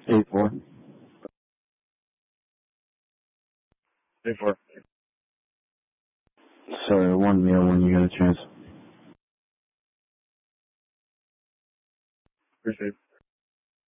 8-4. 8-4. Sir, one meal when you get a chance. Appreciate it.